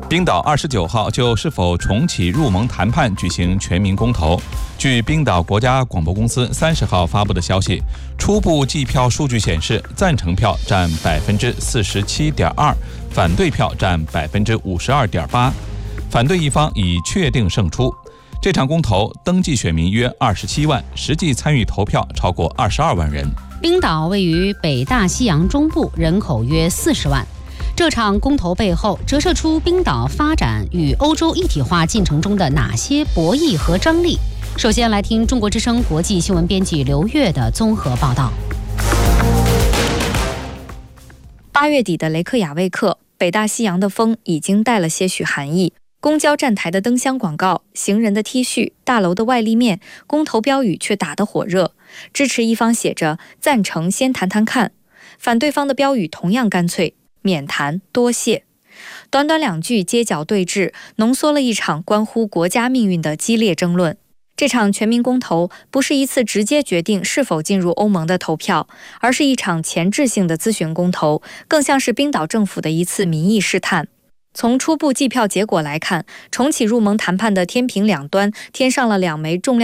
冰岛29号就是否重启入盟谈判举行全民公投。据冰岛国家广播公司30号发布的消息，初步计票数据显示，赞成票占47.2%，反对票占52.8%，反对一方已确定胜出。这场公投登记选民约27万，实际参与投票超过22万人。 冰岛位于北大西洋中部，人口约40万。这场公投背后折射出冰岛发展与欧洲一体化进程中的哪些博弈和张力？首先来听中国之声国际新闻编辑刘越的综合报道。 8月底的雷克雅未克，北大西洋的风已经带了些许寒意。公交站台的灯箱广告、行人的 T 恤、大楼的外立面，公投标语却打得火热。支持一方写着“赞成先谈谈看”，反对方的标语同样干脆，免谈多谢。短短2句街角对峙，浓缩了一场关乎国家命运的激烈争论。这场全民公投不是一次直接决定是否进入欧盟的投票，而是一场前置性的咨询公投，更像是冰岛政府的一次民意试探。从初步计票结果来看，重启入盟谈判的天平两端添上了2枚重量